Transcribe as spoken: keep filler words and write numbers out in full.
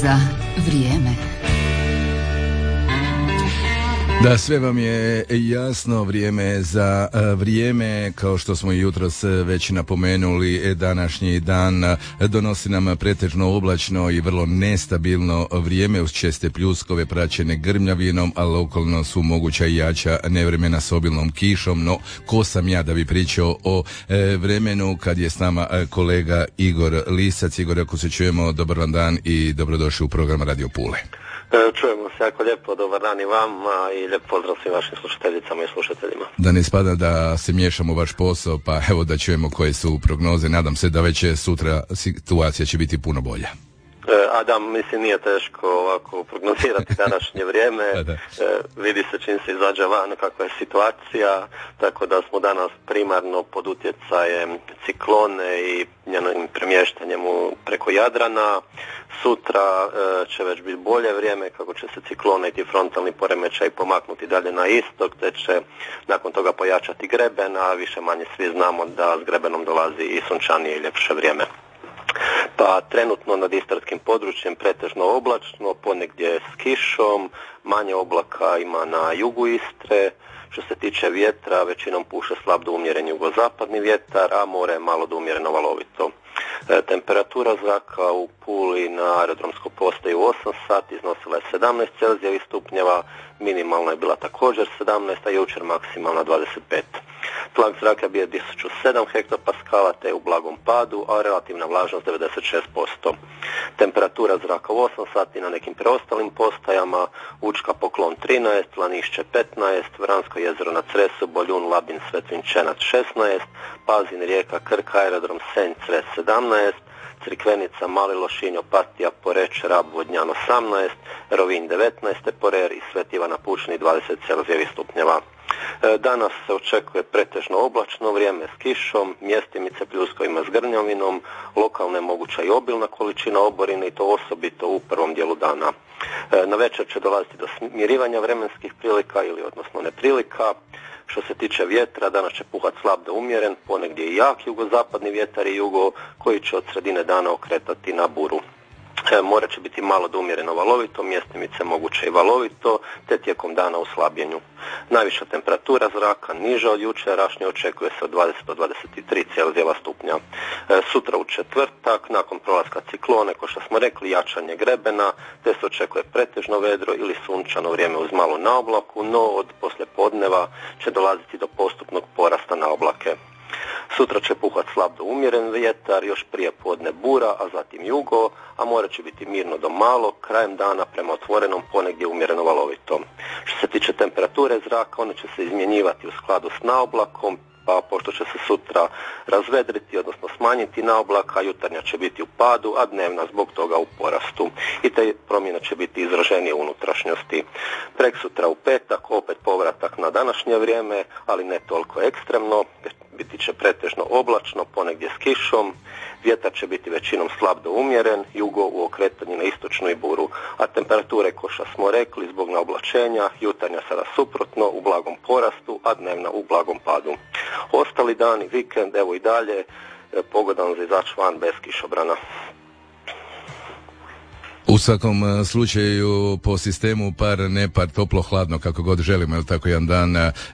za vrijeme. Da, sve vam je jasno, vrijeme za vrijeme, kao što smo jutros već napomenuli, današnji dan donosi nam pretežno oblačno i vrlo nestabilno vrijeme uz česte pljuskove praćene grmljavinom, a lokalno su moguća i jača nevremena s obilnom kišom. No, ko sam ja da bi pričao o e, vremenu kad je s nama kolega Igor Lisac. Igor, ako se čujemo, dobar vam dan i dobrodošli u program Radio Pule. Čujemo se jako lijepo, dobar dan i vama i lijep pozdrav svim vašim slušateljicama i slušateljima. Da ne ispada da se miješamo u vaš posao, pa evo da čujemo koje su prognoze. Nadam se da već sutra situacija će biti puno bolja. A da, mislim, nije teško ovako prognozirati današnje vrijeme. E, vidi se čim se izađe van kakva je situacija, tako da smo danas primarno pod utjecajem ciklone i njenim premještanjem preko Jadrana. Sutra e, će već biti bolje vrijeme, kako će se ciklone i ti frontalni poremećaj pomaknuti dalje na istok, te će nakon toga pojačati greben, a više manje svi znamo da s grebenom dolazi i sunčanije i ljepše vrijeme. Pa trenutno nad istarskim područjem pretežno oblačno, ponegdje s kišom, manje oblaka ima na jugu Istre. Što se tiče vjetra, većinom puše slab do umjeren jugozapadni vjetar, a more je malo do umjereno valovito. E, temperatura zraka u Puli na aerodromskoj postaju u osam sati iznosila je sedamnaest Celzijevih stupnjeva, minimalna je bila također sedamnaest, a jučer maksimalna dvadeset pet. Tlak zraka bio je tisuću sedam hektopaskala te u blagom padu, a relativna vlažnost devedeset šest posto. Temperatura zraka u osam sati na nekim preostalim postajama: Učka, Poklon trinaest, Lanišće petnaest, Vransko jezero na Cresu, Boljun, Labin, Svetvin, Čenac šesnaest, Pazin, Rijeka, Krk, aerodrom Senj, Cres sedamnaest, Crikvenica, Mali Lošinj, Opatija, Poreč, Rab, Vodnjan osamnaest, Rovinj devetnaest, Porer i Sveti Ivan Pučni dvadeset Celzijevih stupnjeva. Danas se očekuje pretežno oblačno vrijeme s kišom, mjestimice pljuskovima s grmljavinom, lokalna je moguća i obilna količina oborine i to osobito u prvom dijelu dana. Na večer će dolaziti do smirivanja vremenskih prilika ili odnosno neprilika. Što se tiče vjetra, danas će puhati slab do umjeren, ponegdje i jak jugozapadni vjetar i jugo koji će od sredine dana okretati na buru. E, more će biti malo do umjereno valovito, mjestimice moguće i valovito, te tijekom dana u slabljenju. Najviša temperatura zraka niža od jučerašnje, očekuje se od dvadeset do dvadeset tri Celzijeva stupnja. E, sutra u četvrtak, nakon prolaska ciklone, ko što smo rekli, jačanje grebena, te se očekuje pretežno vedro ili sunčano vrijeme uz malo na oblaku, no od poslijepodneva će dolaziti do postupnog porasta na oblake. Sutra će puhati slab do umjeren vjetar, još prije podne bura, a zatim jugo, a more će biti mirno do malo, krajem dana prema otvorenom ponegdje umjereno valovito. Što se tiče temperature zraka, one će se izmjenjivati u skladu s naoblakom, pa pošto će se sutra razvedriti, odnosno smanjiti naoblaka, jutarnja će biti u padu, a dnevna zbog toga u porastu. I te promjene će biti izraženije u unutrašnjosti. Preksutra u petak, opet povratak na današnje vrijeme, ali ne toliko ekstremno, biti će pretežno oblačno, ponegdje s kišom, vjetar će biti većinom slab do umjeren, jugo u okretanju na istočnu i buru, a temperature, ko što smo rekli, zbog naoblačenja, jutarnja sada suprotno u blagom porastu, a dnevna u blagom padu. Ostali dani, vikend, evo i dalje, pogodan za izaći van bez kišobrana. U svakom slučaju po sistemu par, ne par, toplo, hladno, kako god želimo, ili tako jedan dan